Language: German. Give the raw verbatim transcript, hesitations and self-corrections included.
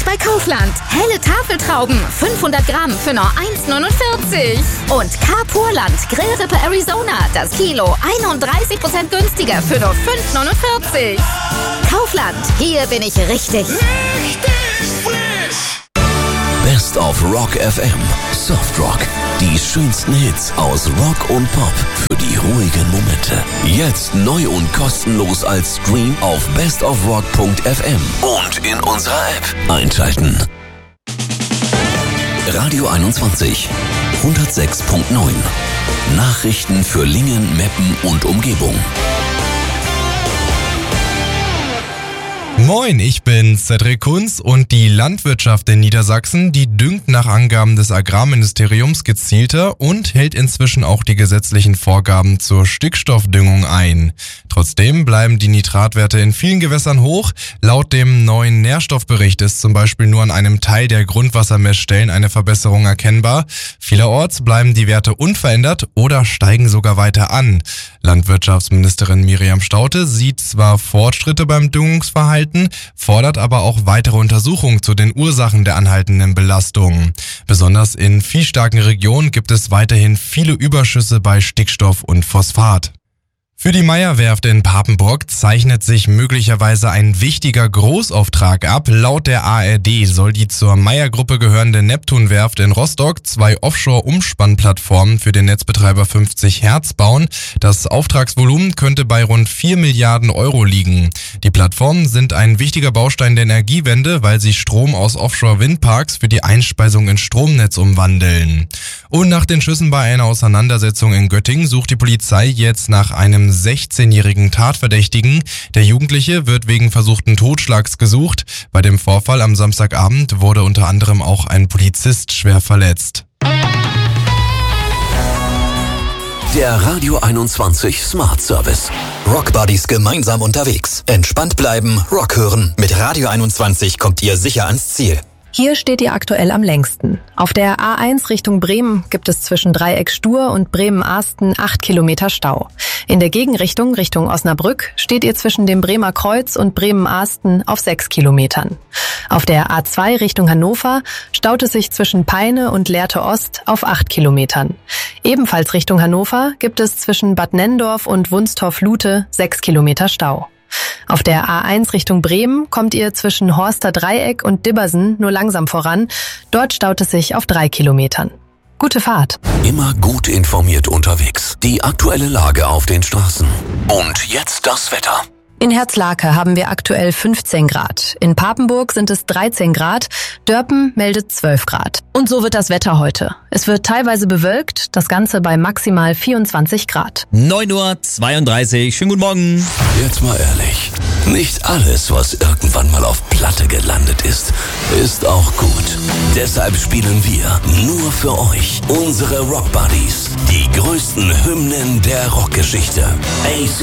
bei Kaufland. Helle Tafeltrauben, fünfhundert Gramm für nur eins neunundvierzig. Und Carpurland Grillrippe Arizona, das Kilo einunddreißig Prozent günstiger für nur fünf neunundvierzig. Kaufland, hier bin ich richtig. Richtig frisch! Best of Rock F M. Softrock. Die schönsten Hits aus Rock und Pop für die ruhigen Momente. Jetzt neu und kostenlos als Stream auf bestofrock punkt f m und in unserer App. Einschalten. Radio einundzwanzig. hundertsechs Komma neun. Nachrichten für Lingen, Meppen und Umgebung. Moin, ich bin Cedric Kunz und die Landwirtschaft in Niedersachsen, die düngt nach Angaben des Agrarministeriums gezielter und hält inzwischen auch die gesetzlichen Vorgaben zur Stickstoffdüngung ein. Trotzdem bleiben die Nitratwerte in vielen Gewässern hoch. Laut dem neuen Nährstoffbericht ist zum Beispiel nur an einem Teil der Grundwassermessstellen eine Verbesserung erkennbar. Vielerorts bleiben die Werte unverändert oder steigen sogar weiter an. Landwirtschaftsministerin Miriam Staudte sieht zwar Fortschritte beim Düngungsverhalten, fordert aber auch weitere Untersuchungen zu den Ursachen der anhaltenden Belastungen. Besonders in viehstarken Regionen gibt es weiterhin viele Überschüsse bei Stickstoff und Phosphat. Für die Meyer-Werft in Papenburg zeichnet sich möglicherweise ein wichtiger Großauftrag ab. Laut der A R D soll die zur Meyer-Gruppe gehörende Neptun-Werft in Rostock zwei Offshore-Umspannplattformen für den Netzbetreiber fünfzig Hertz bauen. Das Auftragsvolumen könnte bei rund vier Milliarden Euro liegen. Die Plattformen sind ein wichtiger Baustein der Energiewende, weil sie Strom aus Offshore-Windparks für die Einspeisung ins Stromnetz umwandeln. Und nach den Schüssen bei einer Auseinandersetzung in Göttingen sucht die Polizei jetzt nach einem sechzehnjährigen Tatverdächtigen. Der Jugendliche wird wegen versuchten Totschlags gesucht. Bei dem Vorfall am Samstagabend wurde unter anderem auch ein Polizist schwer verletzt. Der Radio einundzwanzig Smart Service. Rock Buddies gemeinsam unterwegs. Entspannt bleiben, Rock hören. Mit Radio einundzwanzig kommt ihr sicher ans Ziel. Hier steht ihr aktuell am längsten. Auf der A eins Richtung Bremen gibt es zwischen Dreieck Stur und Bremen-Arsten acht Kilometer Stau. In der Gegenrichtung, Richtung Osnabrück, steht ihr zwischen dem Bremer Kreuz und Bremen-Arsten auf sechs Kilometern. Auf der A zwei Richtung Hannover staut es sich zwischen Peine und Lehrte Ost auf acht Kilometern. Ebenfalls Richtung Hannover gibt es zwischen Bad Nenndorf und Wunstorf-Lute sechs Kilometer Stau. Auf der A eins Richtung Bremen kommt ihr zwischen Horster Dreieck und Dibbersen nur langsam voran. Dort staut es sich auf drei Kilometern. Gute Fahrt. Immer gut informiert unterwegs. Die aktuelle Lage auf den Straßen. Und jetzt das Wetter. In Herzlake haben wir aktuell fünfzehn Grad. In Papenburg sind es dreizehn Grad. Dörpen meldet zwölf Grad. Und so wird das Wetter heute. Es wird teilweise bewölkt, das Ganze bei maximal vierundzwanzig Grad. neun Uhr zweiunddreißig. Schönen guten Morgen. Jetzt mal ehrlich. Nicht alles, was irgendwann mal auf Platte gelandet ist, ist auch gut. Deshalb spielen wir nur für euch unsere Rock Buddies. Die größten Hymnen der Rockgeschichte.